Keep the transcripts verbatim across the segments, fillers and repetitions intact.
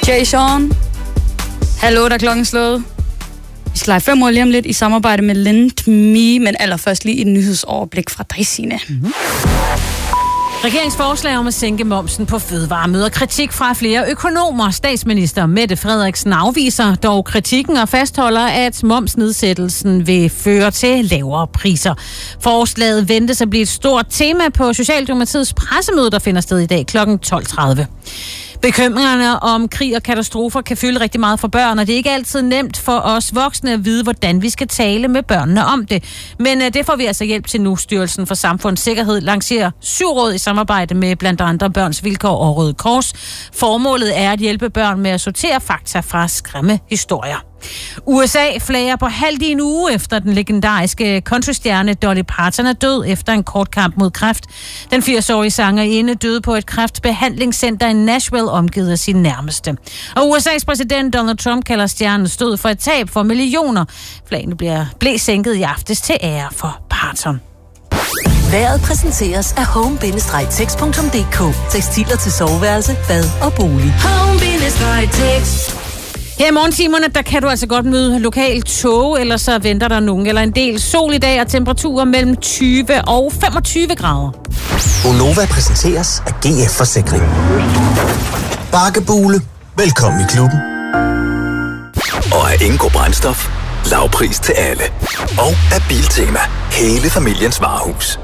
Jay Sean. Hallo, der klokken slået. Vi skal lege fem år lige om lidt i samarbejde med LendMe, men allerførst lige et nyhedsoverblik fra dig, Signe. Mm-hmm. Regeringsforslag om at sænke momsen på fødevarer møder kritik fra flere økonomer. Statsminister Mette Frederiksen afviser dog kritikken og fastholder, at momsnedsættelsen vil føre til lavere priser. Forslaget ventes at blive et stort tema på Socialdemokratiets pressemøde, der finder sted i dag klokken tolv tredive. Bekymringerne om krig og katastrofer kan fylde rigtig meget for børn, og det er ikke altid nemt for os voksne at vide, hvordan vi skal tale med børnene om det. Men det får vi altså hjælp til nu. Styrelsen for Samfundssikkerhed lancerer syv råd i samarbejde med blandt andre Børns Vilkår og Røde Kors. Formålet er at hjælpe børn med at sortere fakta fra skræmme historier. U S A flager på halvt i en uge efter den legendariske countrystjerne Dolly Parton er død efter en kort kamp mod kræft. Den firs-årige sangerinde døde på et kræftbehandlingscenter i Nashville omgivet af sine nærmeste. Og U S A's præsident Donald Trump kalder stjernen stød for et tab for millioner. Flagene bliver blev sænket i aftes til ære for Parton. Vejret præsenteres af home bindestreg tex punktum d k. Tekstiler til soveværelse, bad og bolig. home bindestreg tex. Her i morgentimerne, der kan du altså godt møde lokalt tog, eller så venter der nogen eller en del sol i dag og temperaturer mellem tyve og femogtyve grader. Gonova præsenteres af G F Forsikring. Bakkebule. Velkommen i klubben. Og af Ingo Brændstof. Lavpris til alle. Og af Biltema. Hele familiens varehus.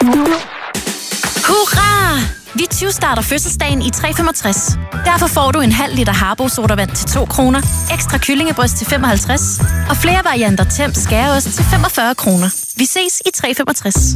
Hurra! Vi tyve-starter fødselsdagen i tre komma femogtres. Derfor får du en halv liter Harbo sodavand til to kroner, ekstra kyllingebryst til femoghalvtreds og flere varianter Temp skæreost til femogfyrre kroner. Vi ses i tre komma femogtres.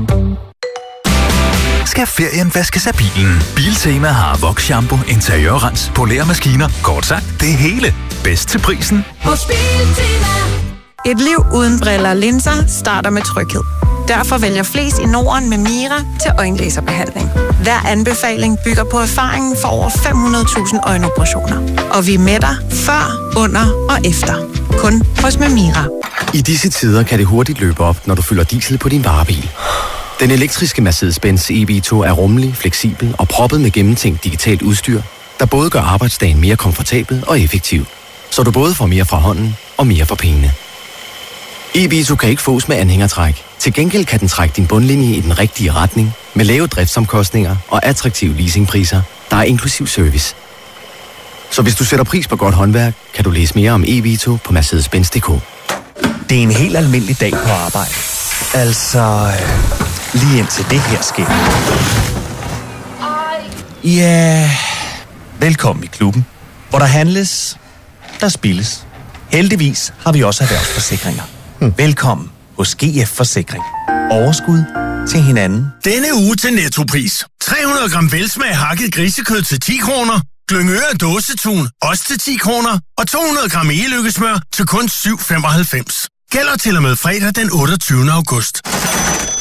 Skal ferien vaskes af bilen? Biltema har Vox-shampoo, interiørrens, poleremaskiner, kort sagt det hele. Bedst til prisen hos Biltema. Et liv uden briller og linser starter med tryghed. Derfor vælger flest i Norden med Mira til øjenlaserbehandling. Hver anbefaling bygger på erfaringen for over fem hundrede tusind øjenoperationer. Og vi er med dig før, under og efter. Kun hos Mira. I disse tider kan det hurtigt løbe op, når du fylder diesel på din varebil. Den elektriske Mercedes-Benz E V to er rummelig, fleksibel og proppet med gennemtænkt digitalt udstyr, der både gør arbejdsdagen mere komfortabel og effektiv. Så du både får mere fra hånden og mere for pengene. E V to kan ikke fås med anhængertræk. Til gengæld kan den trække din bundlinje i den rigtige retning, med lave driftsomkostninger og attraktive leasingpriser, der er inklusiv service. Så hvis du sætter pris på godt håndværk, kan du læse mere om E V to på Mercedes Benz punktum d k. Det er en helt almindelig dag på arbejde. Altså, lige indtil det her sker. Ja, velkommen i klubben, hvor der handles, der spilles. Heldigvis har vi også erhvervsforsikringer. Hmm. Velkommen hos G F Forsikring. Overskud til hinanden. Denne uge til Nettopris. tre hundrede gram velsmag hakket grisekød til ti kroner. Glyngøre dåsetun, også til ti kroner. Og to hundrede gram e-lykkesmør til kun syv komma femoghalvfems. Gælder til og med fredag den otteogtyvende august.